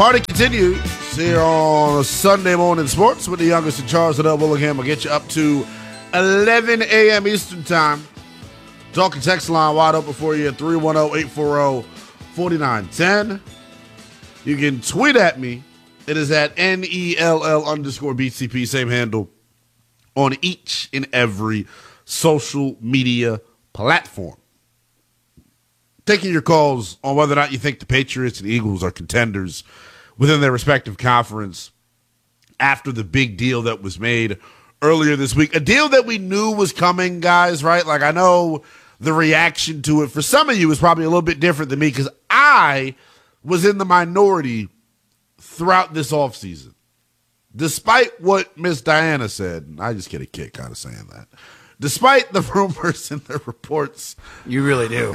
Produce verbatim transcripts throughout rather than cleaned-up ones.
Party continues here on Sunday Morning Sports with the youngest in Charles and L. Willingham. Will get you up to eleven a.m. Eastern Time. Talking text line wide open for you at three one zero, eight four zero, four nine one zero. You can tweet at me. It is at N E L L underscore B C P, same handle on each and every social media platform. Taking your calls on whether or not you think the Patriots and Eagles are contenders within their respective conference after the big deal that was made earlier this week. A deal that we knew was coming, guys, right? Like, I know the reaction to it for some of you is probably a little bit different than me because I was in the minority throughout this offseason. Despite what Miss Diana said, and I just get a kick out of saying that. Despite the rumors and the reports. You really do.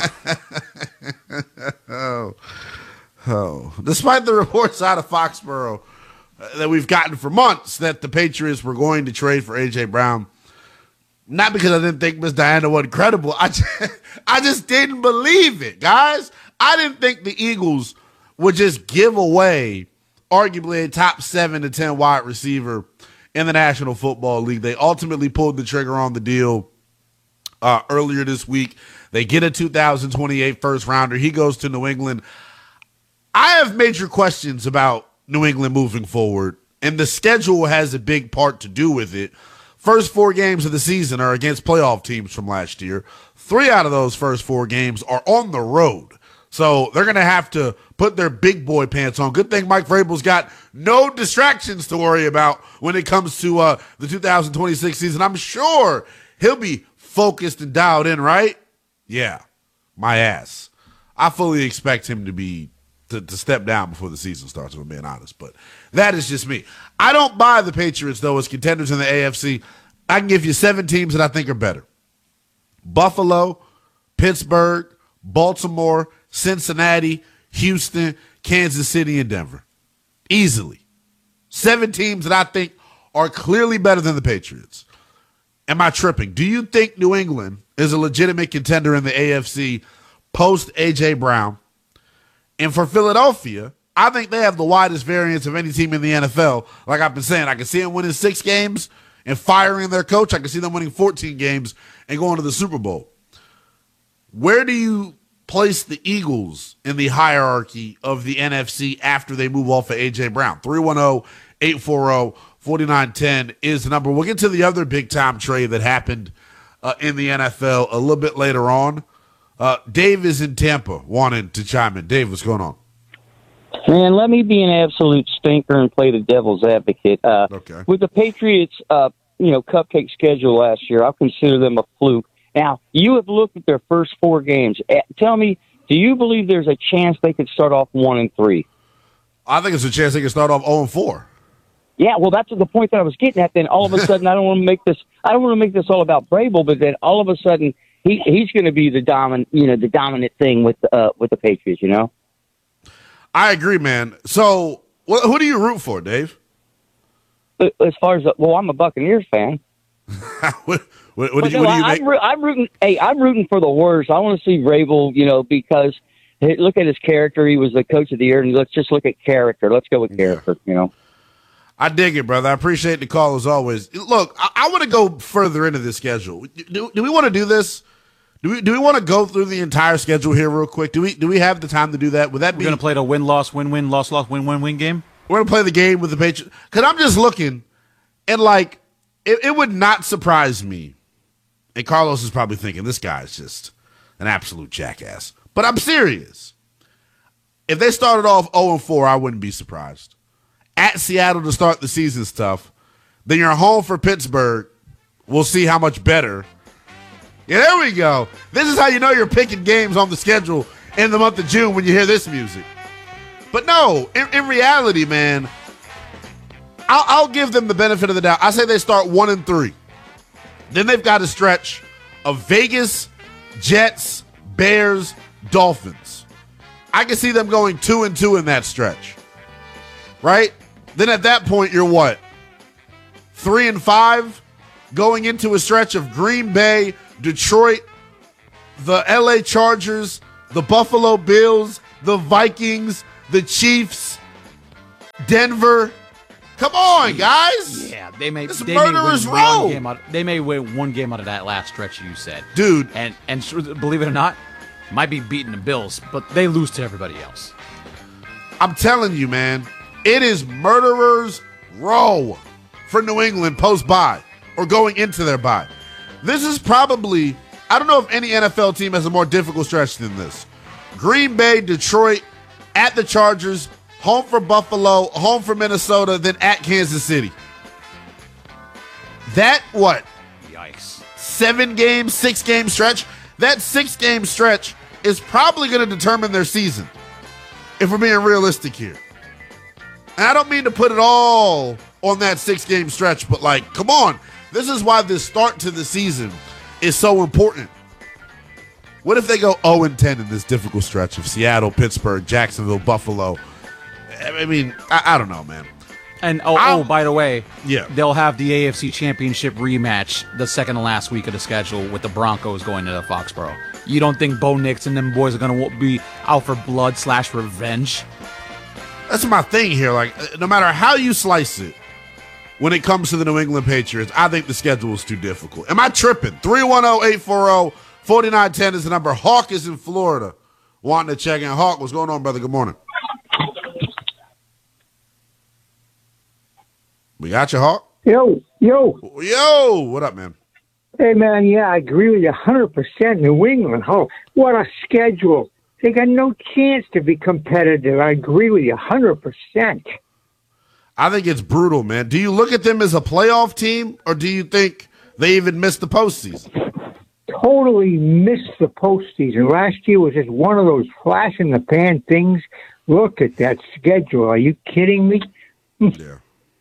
oh. oh. Despite the reports out of Foxborough uh, that we've gotten for months that the Patriots were going to trade for A J. Brown, not because I didn't think Miss Diana wasn't credible. I just, I just didn't believe it, guys. I didn't think the Eagles would just give away arguably a top seven to ten wide receiver in the National Football League. They ultimately pulled the trigger on the deal uh, earlier this week. They get a two thousand twenty-eight first rounder. He goes to New England. I have major questions about New England moving forward, and the schedule has a big part to do with it. First four games of the season are against playoff teams from last year. Three out of those first four games are on the road. So they're going to have to put their big boy pants on. Good thing Mike Vrabel's got no distractions to worry about when it comes to uh, the two thousand twenty-six season. I'm sure he'll be focused and dialed in, right? Yeah, my ass. I fully expect him to be to, to step down before the season starts, if I'm being honest. But that is just me. I don't buy the Patriots, though, as contenders in the A F C. I can give you seven teams that I think are better. Buffalo, Pittsburgh, Baltimore, Cincinnati, Houston, Kansas City, and Denver. Easily. Seven teams that I think are clearly better than the Patriots. Am I tripping? Do you think New England is a legitimate contender in the A F C post A J. Brown? And for Philadelphia, I think they have the widest variance of any team in the N F L. Like I've been saying, I can see them winning six games and firing their coach. I can see them winning fourteen games and going to the Super Bowl. Where do you place the Eagles in the hierarchy of the N F C after they move off of A J. Brown? three one zero, eight four zero, four nine one zero is the number. We'll get to the other big-time trade that happened uh, in the N F L a little bit later on. Uh, Dave is in Tampa wanting to chime in. Dave, what's going on? Man, let me be an absolute stinker and play the devil's advocate. Uh, okay. With the Patriots, uh, you know, cupcake schedule last year, I'll consider them a fluke. Now, you have looked at their first four games. Tell me, do you believe there's a chance they could start off one and three? I think it's a chance they can start off zero and four. Yeah, well, that's the point that I was getting at. Then all of a sudden, I don't want to make this. I don't want to make this all about Vrabel, but then all of a sudden, he he's going to be the dominant, you know, the dominant thing with uh, with the Patriots. You know. I agree, man. So, wh- who do you root for, Dave? As far as well, I'm a Buccaneers fan. what, what, what, do you, no, what do you I'm, make? I'm rooting. Hey, I'm rooting for the worst. I want to see Vrabel, you know, because hey, look at his character. He was the coach of the year, and let's just look at character. Let's go with character. Yeah. You know. I dig it, brother. I appreciate the call as always. Look, I, I want to go further into the schedule. Do, do we want to do this? Do we do we want to go through the entire schedule here real quick? Do we do we have the time to do that? Would that We're be? We're going to play the win-loss, win-win, loss-loss, win-win-win game? We're going to play the game with the Patriots. Because I'm just looking, and like, it, it would not surprise me. And Carlos is probably thinking, this guy's just an absolute jackass. But I'm serious. If they started off oh and four, I wouldn't be surprised. At Seattle to start the season stuff. Then you're home for Pittsburgh. We'll see how much better. Yeah, there we go. This is how you know you're picking games on the schedule in the month of June when you hear this music. But no, in, in reality, man, I'll, I'll give them the benefit of the doubt. I say they start one and three. Then they've got a stretch of Vegas, Jets, Bears, Dolphins. I can see them going two and two in that stretch. Right? Then at that point, you're what? Three and five going into a stretch of Green Bay, Detroit, the L A Chargers, the Buffalo Bills, the Vikings, the Chiefs, Denver. Come on, guys. Yeah, they may. This They may win murderer's one row. game out. They may win one game out of that last stretch you said, Dude. And and s- believe it or not, might be beating the Bills, but they lose to everybody else. I'm telling you, man, it is murderer's row for New England post-bye or going into their bye. This is probably, I don't know if any N F L team has a more difficult stretch than this. Green Bay, Detroit, at the Chargers, home for Buffalo, home for Minnesota, then at Kansas City. That, what, Yikes. seven-game, six-game stretch? That six-game stretch is probably going to determine their season, if we're being realistic here. And I don't mean to put it all on that six-game stretch, but, like, come on. This is why this start to the season is so important. What if they go oh and ten in this difficult stretch of Seattle, Pittsburgh, Jacksonville, Buffalo? I mean, I, I don't know, man. And oh, I'll- oh, by the way, Yeah. they'll have the A F C Championship rematch the second to last week of the schedule with the Broncos going to the Foxborough. You don't think Bo Nix and them boys are going to be out for blood slash revenge? That's my thing here. Like, uh, no matter how you slice it, when it comes to the New England Patriots, I think the schedule is too difficult. Am I tripping? three one zero, eight four zero, four nine one zero is the number. Hawk is in Florida wanting to check in. Hawk, what's going on, brother? Good morning. We got you, Hawk? Yo, yo. Yo, what up, man? Hey, man, yeah, I agree with you one hundred percent. New England, oh, what a schedule. They got no chance to be competitive. I agree with you one hundred percent. I think it's brutal, man. Do you look at them as a playoff team, or do you think they even missed the postseason? Totally missed the postseason. Last year was just one of those flash-in-the-pan things. Look at that schedule. Are you kidding me? Yeah.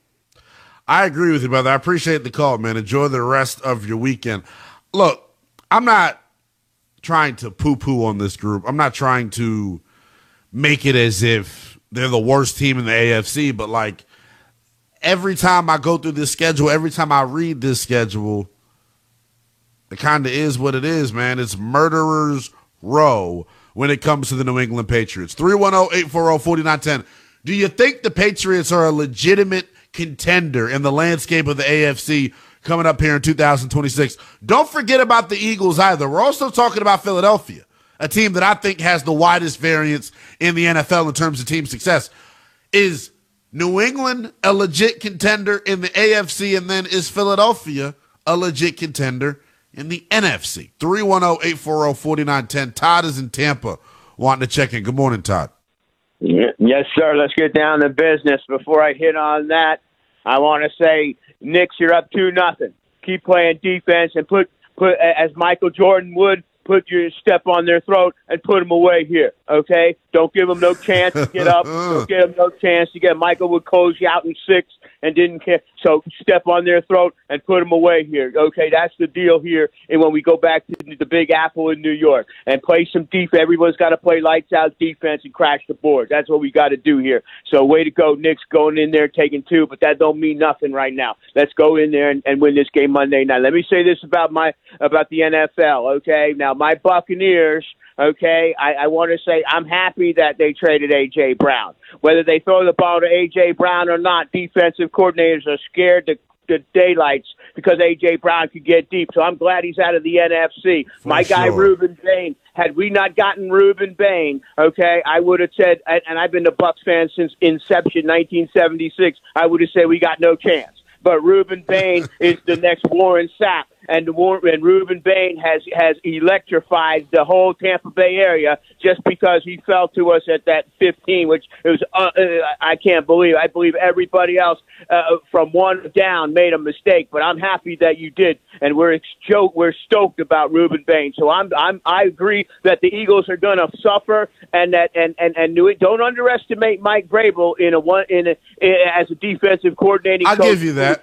I agree with you, brother. I appreciate the call, man. Enjoy the rest of your weekend. Look, I'm not trying to poo-poo on this group. I'm not trying to make it as if they're the worst team in the A F C, but, like, every time I go through this schedule, every time I read this schedule, it kind of is what it is, man. It's murderer's row when it comes to the New England Patriots. three one zero, eight four zero, four nine one zero. Do you think the Patriots are a legitimate contender in the landscape of the A F C coming up here in two thousand twenty-six? Don't forget about the Eagles either. We're also talking about Philadelphia, a team that I think has the widest variance in the N F L in terms of team success. Is New England a legit contender in the A F C, and then is Philadelphia a legit contender in the N F C? three one zero, eight four zero, four nine one zero. Todd is in Tampa wanting to check in. Good morning, Todd. Yeah, yes, sir. Let's get down to business. Before I hit on that, I want to say, Knicks, you're up two nothing. Keep playing defense and put put as Michael Jordan would. Put your step on their throat and put them away here, okay? Don't give them no chance to get up. Don't give them no chance to get. Michael would close you out in six and didn't care. So step on their throat and put them away here, okay? That's the deal here. And when we go back to the Big Apple in New York and play some defense, everyone's got to play lights out defense and crash the board. That's what we got to do here. So way to go, Knicks, going in there taking two, but that don't mean nothing right now. Let's go in there and, and win this game Monday night. Let me say this about my about the N F L, okay? Now, my Buccaneers, okay, I, I want to say I'm happy that they traded A J. Brown. Whether they throw the ball to A J. Brown or not, defensive coordinators are scared to the daylights because A J. Brown could get deep. So I'm glad he's out of the N F C. For My guy, sure. Reuben Bain, had we not gotten Reuben Bain, okay, I would have said, and and I've been a Bucs fan since inception, nineteen seventy-six, I would have said we got no chance. But Reuben Bain is the next Warren Sapp. And, and Reuben Bain has, has electrified the whole Tampa Bay area just because he fell to us at that fifteen, which it was uh, I can't believe. I believe everybody else uh, from one down made a mistake, but I'm happy that you did, and we're stoked. We're stoked about Reuben Bain. So I'm I'm I agree that the Eagles are going to suffer, and that and and and New, don't underestimate Mike Vrabel in a one in, a, in as a defensive coordinating. I'll coach. give you that.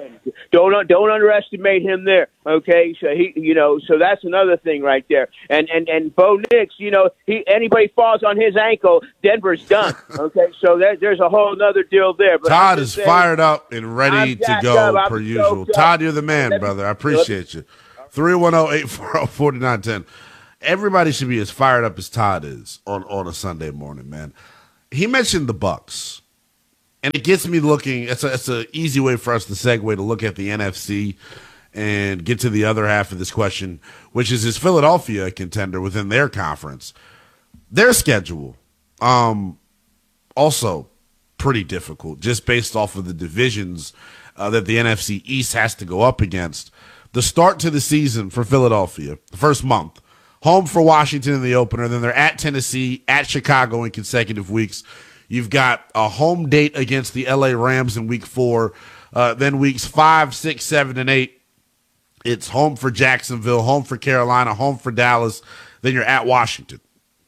Don't don't underestimate him there. Okay, so he, you know, so that's another thing right there. And and and Bo Nix, you know, he anybody falls on his ankle, Denver's done. Okay, so there, there's a whole other deal there. But Todd is saying, fired up and ready I'm to go up, per I'm usual. Todd, you're the man, brother. I appreciate you. three one zero, eight four zero, four nine one zero. Everybody should be as fired up as Todd is on, on a Sunday morning, man. He mentioned the Bucks. and it gets me looking. It's a, it's an easy way for us to segue to look at the N F C and get to the other half of this question, which is, is Philadelphia a contender within their conference? Their schedule, um, also pretty difficult, just based off of the divisions uh, that the N F C East has to go up against. The start to the season for Philadelphia, the first month, home for Washington in the opener, then they're at Tennessee, at Chicago in consecutive weeks. You've got a home date against the L A Rams in week four, uh, then weeks five, six, seven, and eight. It's home for Jacksonville, home for Carolina, home for Dallas, then you're at Washington.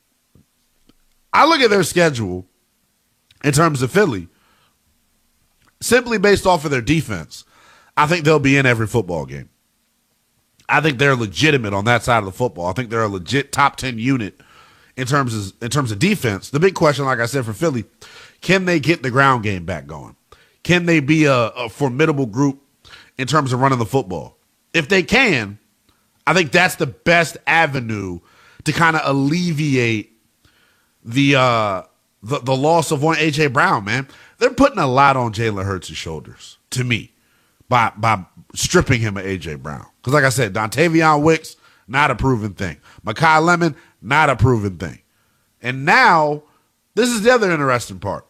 I look at their schedule in terms of Philly, simply based off of their defense. I think they'll be in every football game. I think they're legitimate on that side of the football. I think they're a legit top ten unit in terms of, in terms of defense. The big question, like I said, for Philly, can they get the ground game back going? Can they be a, a formidable group in terms of running the football? If they can, I think that's the best avenue to kind of alleviate the, uh, the the loss of one A J Brown, man. They're putting a lot on Jalen Hurts' shoulders, to me, by by stripping him of A J Brown. Because like I said, Dontavion Wicks, not a proven thing. Mekhi Lemon, not a proven thing. And now, this is the other interesting part.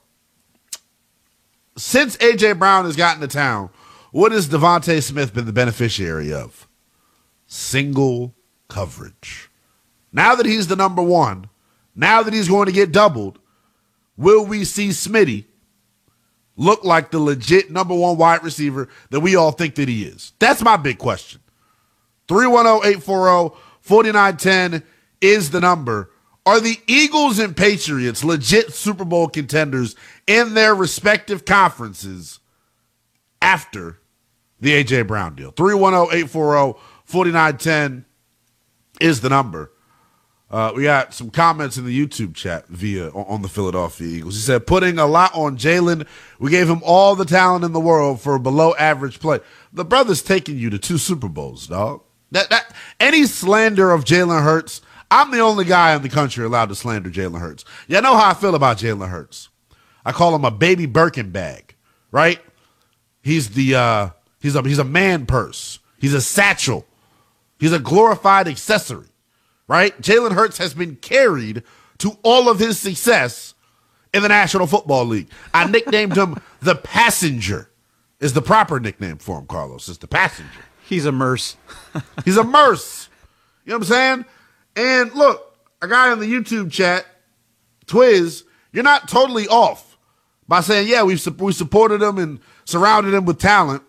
Since A J Brown has gotten to town, what has Devontae Smith been the beneficiary of? Single coverage. Now that he's the number one, now that he's going to get doubled, will we see Smitty look like the legit number one wide receiver that we all think that he is? That's my big question. three one zero, eight four zero, four nine one zero is the number. Are the Eagles and Patriots legit Super Bowl contenders in their respective conferences after the A J Brown deal? three one zero, eight four zero, four nine one zero is the number. Uh, we got some comments in the YouTube chat via on the Philadelphia Eagles. He said, putting a lot on Jalen. We gave him all the talent in the world for below average play. The brother's taking you to two Super Bowls, dog. That that any slander of Jalen Hurts, I'm the only guy in the country allowed to slander Jalen Hurts. You know how I feel about Jalen Hurts. I call him a baby Birkin bag, right? He's the uh, he's a he's a man purse. He's a satchel. He's a glorified accessory. Right? Jalen Hurts has been carried to all of his success in the National Football League. I nicknamed him the Passenger, is the proper nickname for him, Carlos. It's the Passenger. He's a merce. He's a merce. You know what I'm saying? And look, a guy in the YouTube chat, Twiz, you're not totally off by saying, yeah, we've we supported him and surrounded him with talent.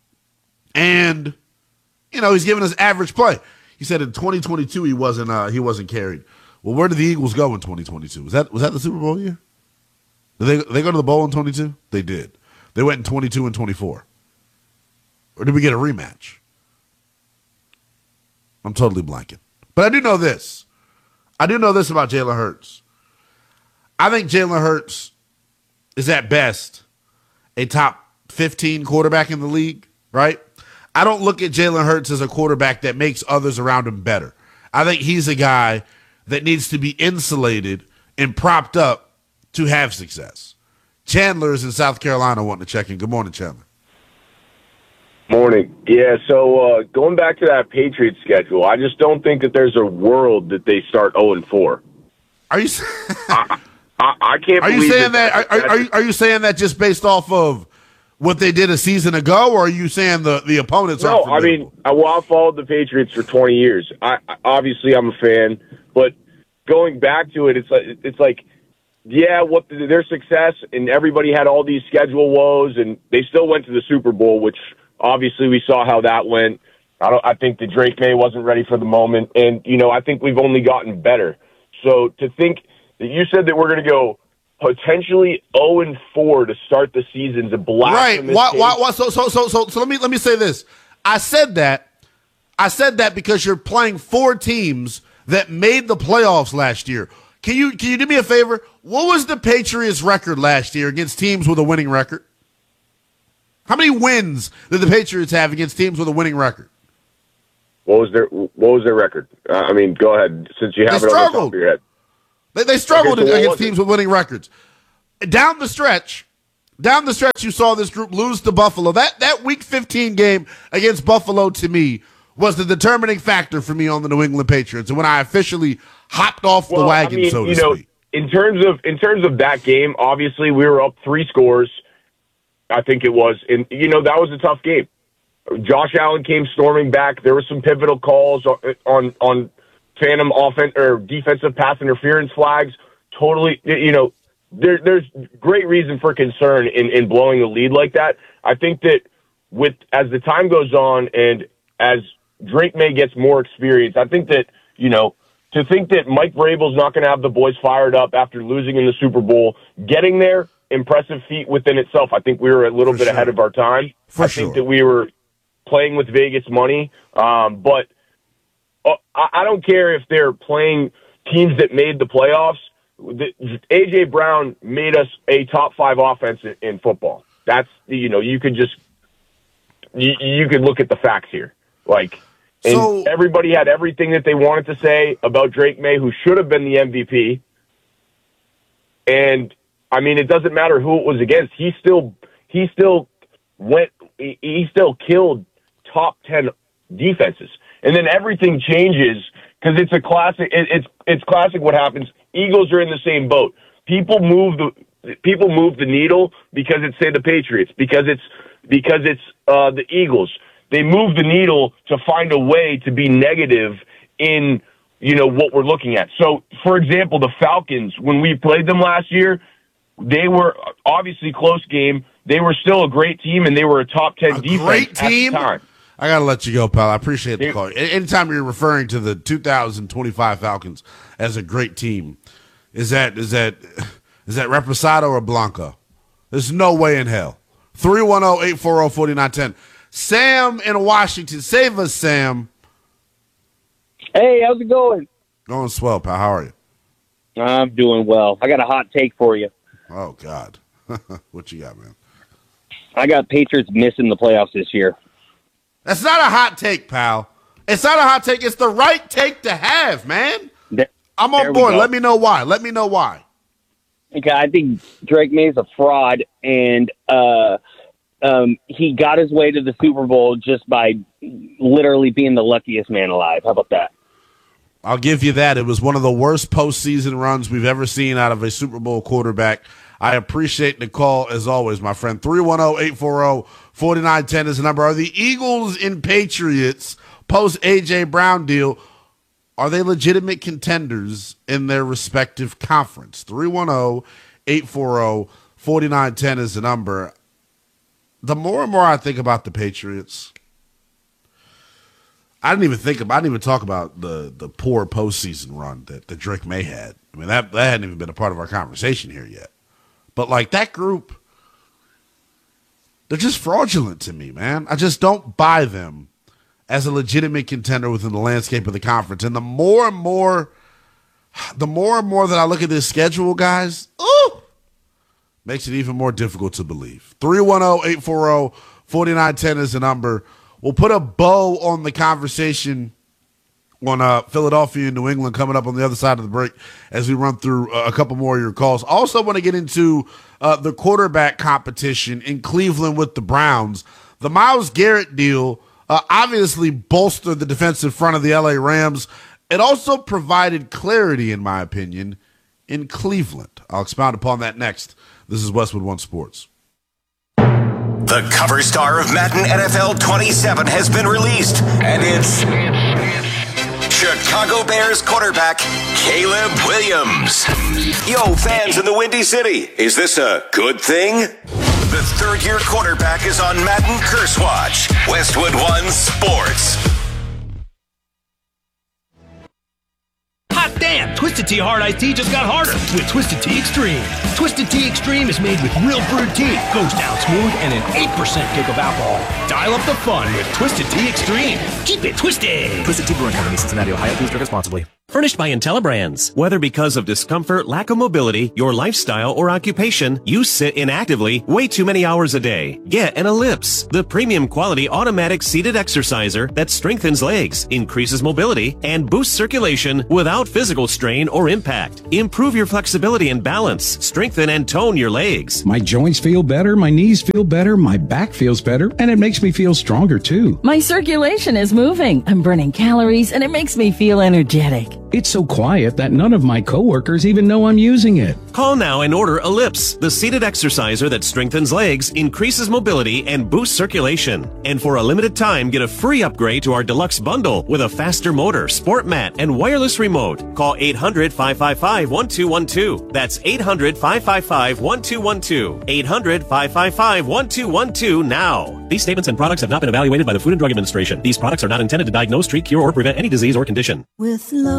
And, you know, he's giving us average play. He said in twenty twenty-two he wasn't uh, he wasn't carried. Well, where did the Eagles go in twenty twenty-two? Was that was that the Super Bowl year? Did they they go to the bowl in twenty-two? They did. They went in twenty-two and twenty-four. Or did we get a rematch? I'm totally blanking. But I do know this. I do know this about Jalen Hurts. I think Jalen Hurts is at best a top fifteen quarterback in the league, right? I don't look at Jalen Hurts as a quarterback that makes others around him better. I think he's a guy that needs to be insulated and propped up to have success. Chandler is in South Carolina wanting to check in. Good morning, Chandler. Morning. Yeah, so uh, going back to that Patriots schedule, I just don't think that there's a world that they start oh and four. Are you I, I, I can't Are believe you saying that, that are, are, you, are you saying that just based off of what they did a season ago, or are you saying the, the opponents no, are I mean, I, well, I've followed the Patriots for twenty years. I, I obviously I'm a fan, but going back to it, it's like it's like yeah, what the, their success, and everybody had all these schedule woes, and they still went to the Super Bowl, which obviously we saw how that went. I don't. I think the Drake May wasn't ready for the moment, and you know I think we've only gotten better. So to think that you said that we're going to go potentially oh and four to start the season's a blasphemous. Right. Why, why, why, so, so, so, so, so let me let me say this. I said that. I said that because you're playing four teams that made the playoffs last year. Can you can you do me a favor? What was the Patriots' record last year against teams with a winning record? How many wins did the Patriots have against teams with a winning record? What was their What was their record? Uh, I mean, go ahead, since you have they it struggled. on the top of your head. They, they struggled Okay, so against what teams with winning records. Down the stretch, down the stretch, you saw this group lose to Buffalo. That that Week fifteen game against Buffalo, to me, was the determining factor for me on the New England Patriots. And when I officially hopped off well, the wagon, I mean, so to you know, speak. In terms of in terms of that game, obviously we were up three scores. I think it was, and you know that was a tough game. Josh Allen came storming back. There were some pivotal calls on on, on phantom offense or defensive pass interference flags. Totally, you know, there, there's great reason for concern in, in blowing a lead like that. I think that with as the time goes on and as Drake May gets more experience, I think that, you know, to think that Mike Vrabel's not going to have the boys fired up after losing in the Super Bowl, getting there, impressive feat within itself. I think we were a little For bit sure. ahead of our time. For I sure. think that we were playing with Vegas money, um, but uh, I, I don't care if they're playing teams that made the playoffs. The, A J Brown made us a top five offense in, in football. That's, you know, you could just, you, you could look at the facts here. Like, and So- everybody had everything that they wanted to say about Drake May, who should have been the M V P. And I mean, it doesn't matter who it was against. He still, he still went, he, he still killed top ten defenses. And then everything changes because it's a classic. It, it's it's classic. What happens? Eagles are in the same boat. People move the people move the needle because it's say the Patriots, because it's because it's uh, the Eagles. They move the needle to find a way to be negative in, you know, what we're looking at. So, for example, the Falcons, when we played them last year, they were obviously close game. They were still a great team, and they were a top ten A defense great at the team? time. I got to let you go, pal. I appreciate the They- call. A- Anytime you're referring to the two thousand twenty-five Falcons as a great team, is that is that is that Reposado or Blanco? There's no way in hell. three one zero, eight four zero, four nine one zero. Sam in Washington. Save us, Sam. Hey, how's it going? Going swell, pal. How are you? I'm doing well. I got a hot take for you. Oh, God. What you got, man? I got Patriots missing the playoffs this year. That's not a hot take, pal. It's not a hot take. It's the right take to have, man. Th- I'm There on we board. go. Let me know why. Let me know why. Okay, I think Drake May's a fraud, and uh, um, he got his way to the Super Bowl just by literally being the luckiest man alive. How about that? I'll give you that. It was one of the worst postseason runs we've ever seen out of a Super Bowl quarterback. I appreciate the call, as always, my friend. three one zero, eight four zero, four nine one zero is the number. Are the Eagles and Patriots post-A J. Brown deal, are they legitimate contenders in their respective conference? three one zero, eight four zero, four nine one zero is the number. The more and more I think about the Patriots, I didn't even think about, I didn't even talk about the, the poor postseason run that, that Drake May had. I mean, that, that hadn't even been a part of our conversation here yet. But, like, that group, they're just fraudulent to me, man. I just don't buy them as a legitimate contender within the landscape of the conference. And the more and more, the more and more that I look at this schedule, guys, ooh, makes it even more difficult to believe. three one zero, eight four zero, four nine one zero is the number. We'll put a bow on the conversation on uh, Philadelphia and New England coming up on the other side of the break as we run through uh, a couple more of your calls. Also want to get into uh, the quarterback competition in Cleveland with the Browns. The Myles Garrett deal uh, obviously bolstered the defensive front of the L A Rams. It also provided clarity, in my opinion, in Cleveland. I'll expound upon that next. This is Westwood One Sports. The cover star of Madden N F L twenty-seven has been released, and it's Chicago Bears quarterback Caleb Williams. Yo, fans in the Windy City, is this a good thing? The third-year quarterback is on Madden Curse Watch. Westwood One Sports. Hot damn! Twisted Tea Hard Iced Tea just got harder with Twisted Tea Extreme. Twisted Tea Extreme is made with real brewed tea, goes down smooth, and an eight percent kick of alcohol. Dial up the fun with Twisted Tea Extreme. Keep it twisted! Twisted Tea Brewing Company, Cincinnati, Ohio. Please drink responsibly. furnished by IntelliBrands. Whether because of discomfort, lack of mobility, your lifestyle, or occupation, you sit inactively way too many hours a day. Get an Ellipse, the premium quality automatic seated exerciser that strengthens legs, increases mobility, and boosts circulation without physical strain or impact. Improve your flexibility and balance, strengthen and tone your legs. My joints feel better, my knees feel better, my back feels better, and it makes me feel stronger too. My circulation is moving. I'm burning calories, and it makes me feel energetic. It's so quiet that none of my coworkers even know I'm using it. Call now and order Ellipse, the seated exerciser that strengthens legs, increases mobility, and boosts circulation. And for a limited time, get a free upgrade to our deluxe bundle with a faster motor, sport mat, and wireless remote. Call eight hundred, five five five, one two one two. That's eight hundred, five five five, one two one two. eight hundred, five five five, one two one two now. These statements and products have not been evaluated by the Food and Drug Administration. These products are not intended to diagnose, treat, cure, or prevent any disease or condition. With love.